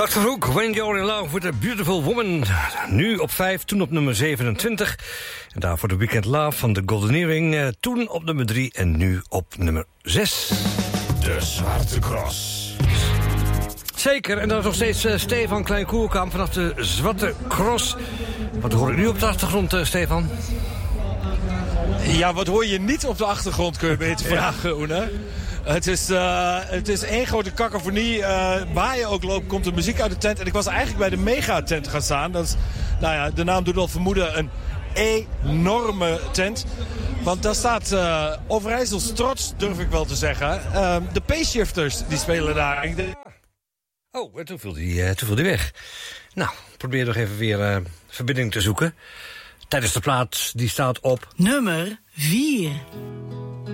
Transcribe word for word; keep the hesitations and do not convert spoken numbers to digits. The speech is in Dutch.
Achterhoek, When You're in Love with a Beautiful Woman. Nu op vijf, toen op nummer zevenentwintig. En daarvoor de Weekend Love van de Golden Earring. Toen op nummer drie en nu op nummer zes. De Zwarte Cross. Zeker, en dat is nog steeds uh, Stefan Klein-Koerkamp vanaf de Zwarte Cross. Wat hoor ik nu op de achtergrond, uh, Stefan? Ja, wat hoor je niet op de achtergrond, kun je beter vragen, ja. Oene. Het is, uh, het is één grote cacophonie. Uh, waar je ook loopt, komt de muziek uit de tent. En ik was eigenlijk bij de megatent gaan staan. Dat is, nou ja, de naam doet al vermoeden, een enorme tent. Want daar staat uh, Overijssels trots, durf ik wel te zeggen. Uh, de Payshifters, die spelen daar. Oh, toen viel die, uh, toen viel die weg. Nou, probeer nog even weer uh, verbinding te zoeken. Tijdens de plaat, die staat op... Nummer vier.